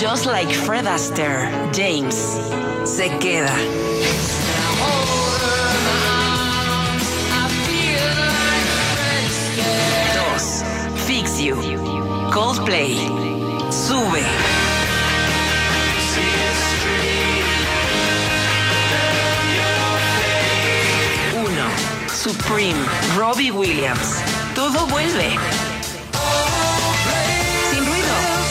Just like Fred Astaire, James se queda. 2. Fix You, Coldplay, sube. 1. Supreme, Robbie Williams, todo vuelve. Sin ruido.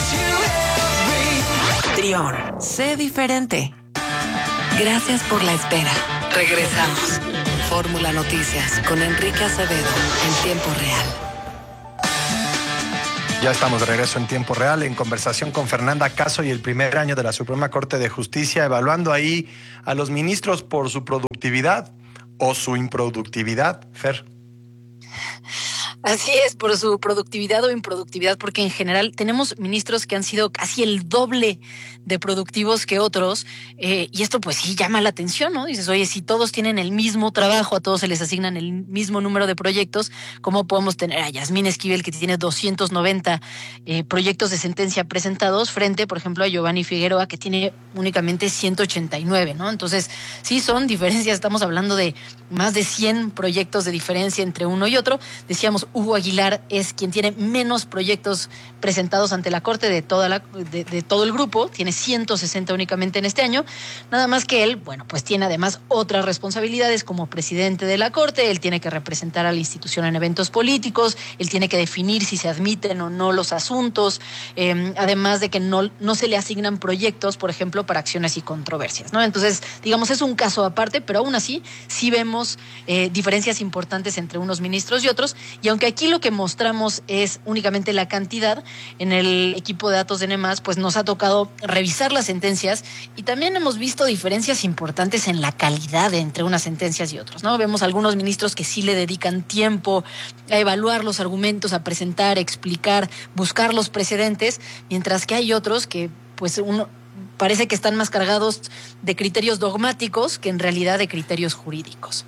Trión, sé diferente. Gracias por la espera. Regresamos. Fórmula Noticias con Enrique Acevedo en tiempo real. Ya estamos de regreso en tiempo real en conversación con Fernanda Caso y el primer año de la Suprema Corte de Justicia, evaluando ahí a los ministros por su productividad o su improductividad, Fer. Así es, por su productividad o improductividad, porque en general tenemos ministros que han sido casi el doble de productivos que otros, y esto pues sí llama la atención, ¿no? Dices, oye, si todos tienen el mismo trabajo, a todos se les asignan el mismo número de proyectos, ¿cómo podemos tener a Yasmín Esquivel, que tiene 290 proyectos de sentencia presentados, frente, por ejemplo, a Giovanni Figueroa, que tiene únicamente 189, ¿no? Entonces, sí son diferencias, estamos hablando de más de 100 proyectos de diferencia entre uno y otro. Decíamos, Hugo Aguilar es quien tiene menos proyectos presentados ante la Corte de todo el grupo, tiene 160 únicamente en este año, nada más que él, bueno, pues tiene además otras responsabilidades como presidente de la Corte, él tiene que representar a la institución en eventos políticos, él tiene que definir si se admiten o no los asuntos, además de que no se le asignan proyectos, por ejemplo, para acciones y controversias, ¿no? Entonces, digamos, es un caso aparte, pero aún así sí vemos diferencias importantes entre unos ministros y otros, y aunque aquí lo que mostramos es únicamente la cantidad, en el equipo de datos de N+, pues nos ha tocado revisar las sentencias y también hemos visto diferencias importantes en la calidad entre unas sentencias y otras, ¿no? Vemos algunos ministros que sí le dedican tiempo a evaluar los argumentos, a presentar, explicar, buscar los precedentes, mientras que hay otros que pues parece que están más cargados de criterios dogmáticos que en realidad de criterios jurídicos.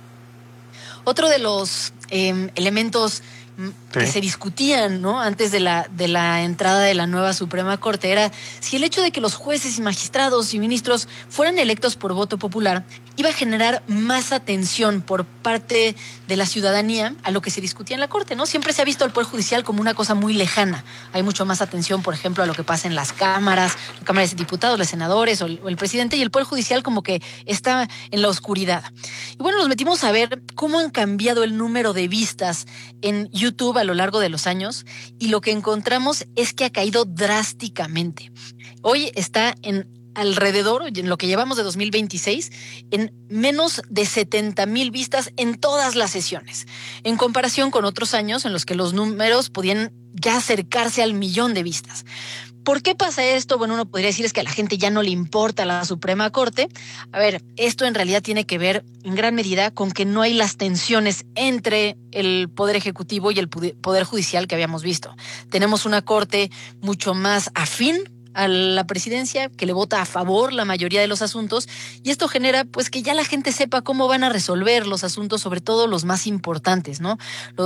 Otro de los elementos que se discutían, ¿no?, antes de la entrada de la nueva Suprema Corte era si el hecho de que los jueces y magistrados y ministros fueran electos por voto popular iba a generar más atención por parte de la ciudadanía a lo que se discutía en la Corte, ¿no? Siempre se ha visto al Poder Judicial como una cosa muy lejana. Hay mucho más atención, por ejemplo, a lo que pasa en las cámaras, la Cámara de Diputados, los senadores o el presidente, y el Poder Judicial como que está en la oscuridad. Y bueno, nos metimos a ver cómo han cambiado el número de vistas en YouTube a lo largo de los años, y lo que encontramos es que ha caído drásticamente. Hoy está en alrededor, en lo que llevamos de 2026, en menos de 70,000 vistas en todas las sesiones, en comparación con otros años en los que los números podían ya acercarse al 1,000,000 de vistas. ¿Por qué pasa esto? Bueno, uno podría decir es que a la gente ya no le importa la Suprema Corte. A ver, esto en realidad tiene que ver en gran medida con que no hay las tensiones entre el Poder Ejecutivo y el Poder Judicial que habíamos visto. Tenemos una Corte mucho más afín a la presidencia, que le vota a favor la mayoría de los asuntos, y esto genera pues que ya la gente sepa cómo van a resolver los asuntos, sobre todo los más importantes, ¿no?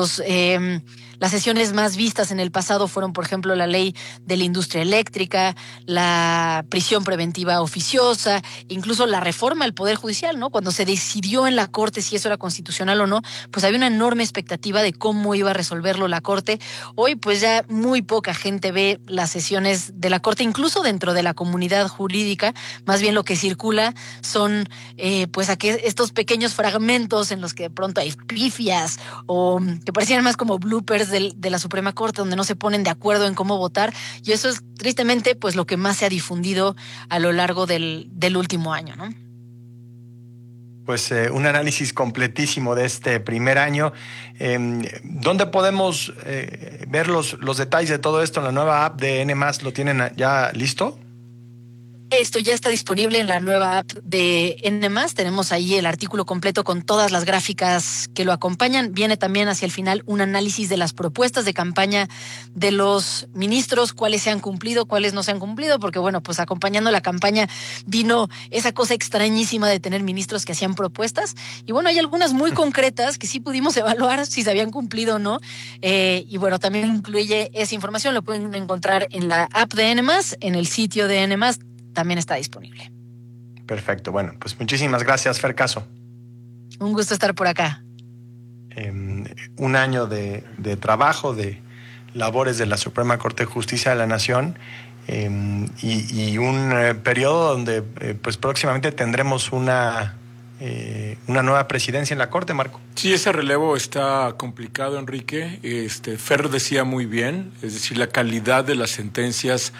Las sesiones más vistas en el pasado fueron, por ejemplo, la ley de la industria eléctrica, la prisión preventiva oficiosa, incluso la reforma al Poder Judicial, ¿no? Cuando se decidió en la Corte si eso era constitucional o no, pues había una enorme expectativa de cómo iba a resolverlo la Corte. Hoy pues ya muy poca gente ve las sesiones de la Corte, incluso dentro de la comunidad jurídica. Más bien lo que circula son pues estos pequeños fragmentos en los que de pronto hay pifias o que parecían más como bloopers de la Suprema Corte, donde no se ponen de acuerdo en cómo votar, y eso es tristemente pues lo que más se ha difundido a lo largo del último año, ¿no? Pues un análisis completísimo de este primer año. ¿Dónde podemos ver los detalles de todo esto? En la nueva app de N+, ¿lo tienen ya listo? Esto ya está disponible en la nueva app de N+. Tenemos ahí el artículo completo con todas las gráficas que lo acompañan. Viene también hacia el final un análisis de las propuestas de campaña de los ministros, cuáles se han cumplido, cuáles no se han cumplido, porque bueno, pues acompañando la campaña vino esa cosa extrañísima de tener ministros que hacían propuestas. Y bueno, hay algunas muy concretas que sí pudimos evaluar si se habían cumplido o no. Y bueno, también incluye esa información. Lo pueden encontrar en la app de N+, en el sitio de N+. También está disponible. Perfecto. Bueno, pues muchísimas gracias, Fer Caso. Un gusto estar por acá. Un año de trabajo, de labores de la Suprema Corte de Justicia de la Nación, y un periodo donde pues próximamente tendremos una nueva presidencia en la Corte, Marco. Sí, ese relevo está complicado, Enrique. Fer decía muy bien, es decir, la calidad de las sentencias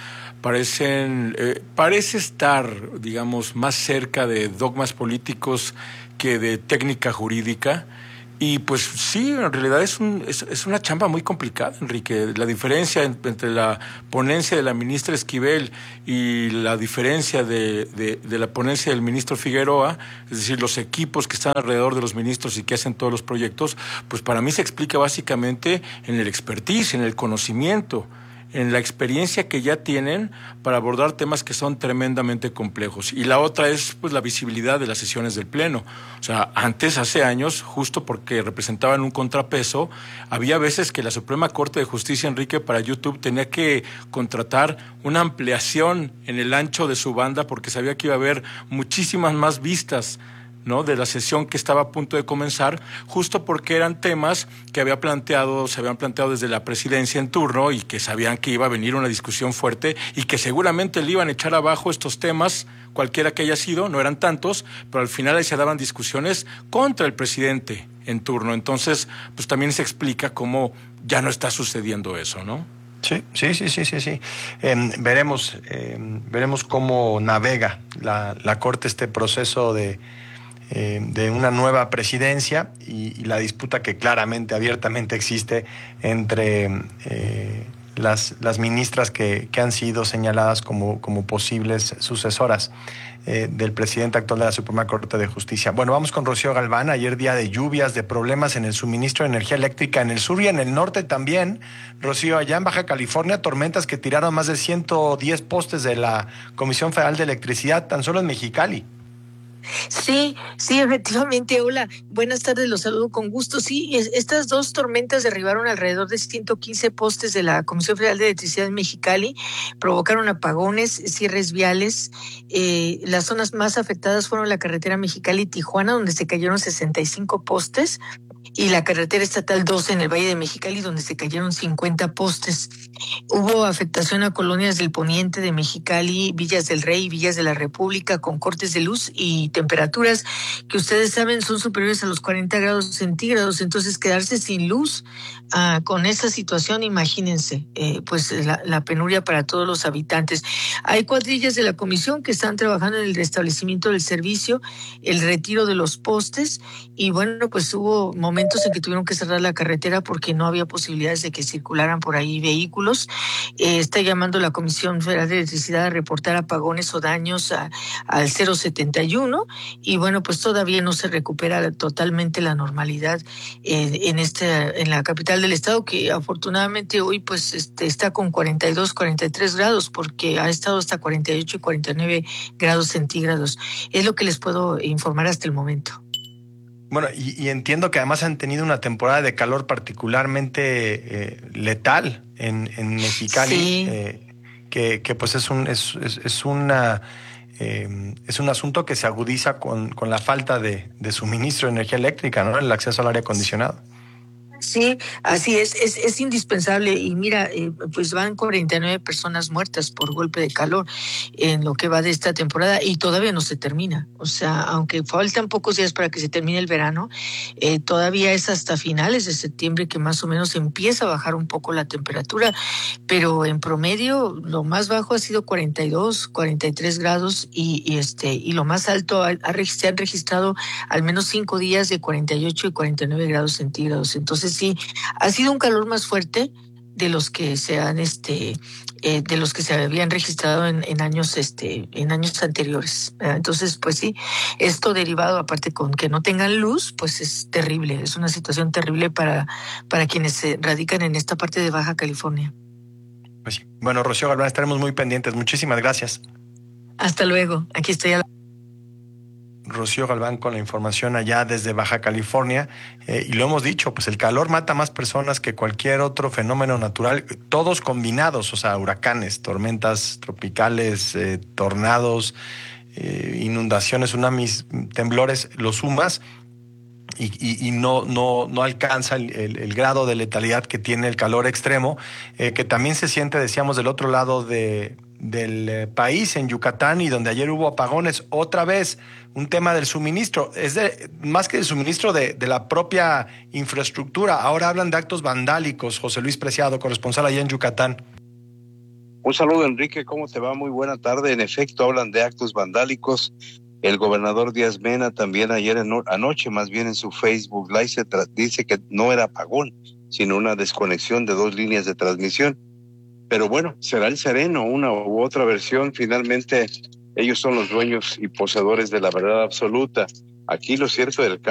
parece estar, digamos, más cerca de dogmas políticos que de técnica jurídica. Y pues sí, en realidad es una chamba muy complicada, Enrique. La diferencia entre la ponencia de la ministra Esquivel y la diferencia de la ponencia del ministro Figueroa, es decir, los equipos que están alrededor de los ministros y que hacen todos los proyectos, pues para mí se explica básicamente en el expertise, en el conocimiento, en la experiencia que ya tienen para abordar temas que son tremendamente complejos. Y la otra es pues la visibilidad de las sesiones del Pleno. O sea, hace años, justo porque representaban un contrapeso, había veces que la Suprema Corte de Justicia, Enrique, para YouTube tenía que contratar una ampliación en el ancho de su banda porque sabía que iba a haber muchísimas más vistas, ¿no?, de la sesión que estaba a punto de comenzar, justo porque eran temas que se habían planteado desde la presidencia en turno y que sabían que iba a venir una discusión fuerte y que seguramente le iban a echar abajo estos temas, cualquiera que haya sido, no eran tantos, pero al final ahí se daban discusiones contra el presidente en turno. Entonces, pues también se explica cómo ya no está sucediendo eso, ¿no? Sí. Veremos cómo navega la Corte este proceso de una nueva presidencia y la disputa que claramente, abiertamente existe entre las ministras que han sido señaladas como posibles sucesoras del presidente actual de la Suprema Corte de Justicia. Bueno, vamos con Rocío Galván. Ayer día de lluvias, de problemas en el suministro de energía eléctrica en el sur y en el norte también. Rocío, allá en Baja California, tormentas que tiraron más de 110 postes de la Comisión Federal de Electricidad, tan solo en Mexicali. Sí, efectivamente. Hola, buenas tardes, los saludo con gusto. Sí, estas dos tormentas derribaron alrededor de 115 postes de la Comisión Federal de Electricidad en Mexicali, provocaron apagones, cierres viales. Las zonas más afectadas fueron la carretera Mexicali-Tijuana, donde se cayeron 65 postes, y la carretera estatal 12 en el Valle de Mexicali, donde se cayeron 50 postes. Hubo afectación a colonias del poniente de Mexicali, Villas del Rey y Villas de la República, con cortes de luz y temperaturas que ustedes saben son superiores a los 40 grados centígrados. Entonces, quedarse sin luz con esa situación, imagínense, pues la penuria para todos los habitantes. Hay cuadrillas de la comisión que están trabajando en el restablecimiento del servicio, el retiro de los postes, y bueno, pues hubo momentos en que tuvieron que cerrar la carretera porque no había posibilidades de que circularan por ahí vehículos. Está llamando la Comisión Federal de Electricidad a reportar apagones o daños al 071, y bueno, pues todavía no se recupera totalmente la normalidad en la capital del estado, que afortunadamente hoy pues está con 42, 43 grados, porque ha estado hasta 48 y 49 grados centígrados. Es lo que les puedo informar hasta el momento. Bueno, y entiendo que además han tenido una temporada de calor particularmente letal en Mexicali, sí. Que pues es un asunto que se agudiza con la falta de suministro de energía eléctrica, ¿no? El acceso al aire acondicionado. Sí, así es indispensable. Y mira, pues van 49 personas muertas por golpe de calor en lo que va de esta temporada, y todavía no se termina. O sea, aunque faltan pocos días para que se termine el verano, todavía es hasta finales de septiembre que más o menos empieza a bajar un poco la temperatura, pero en promedio lo más bajo ha sido 42, 43 grados y lo más alto se han registrado al menos 5 días de 48 y 49 grados centígrados. Entonces sí, ha sido un calor más fuerte de los que se han de los que se habían registrado en años anteriores. Entonces, pues sí, esto derivado, aparte con que no tengan luz, pues es terrible, es una situación terrible para quienes se radican en esta parte de Baja California. Pues sí. Bueno, Rocío Galván, estaremos muy pendientes. Muchísimas gracias. Hasta luego. Aquí estoy. Rocío Galván con la información allá desde Baja California. Y lo hemos dicho, pues el calor mata más personas que cualquier otro fenómeno natural, todos combinados, o sea, huracanes, tormentas tropicales, tornados, inundaciones, tsunamis, temblores, los sumas. Y no alcanza el grado de letalidad que tiene el calor extremo, que también se siente, decíamos, del otro lado del país, en Yucatán, y donde ayer hubo apagones. Otra vez, un tema del suministro, más que del suministro de la propia infraestructura. Ahora hablan de actos vandálicos. José Luis Preciado, corresponsal allá en Yucatán. Un saludo, Enrique, ¿cómo te va? Muy buena tarde. En efecto, hablan de actos vandálicos. El gobernador Díaz Mena también anoche, más bien en su Facebook Live, dice que no era apagón, sino una desconexión de 2 líneas de transmisión. Pero bueno, será el sereno, una u otra versión. Finalmente, ellos son los dueños y poseedores de la verdad absoluta. Aquí lo cierto del caso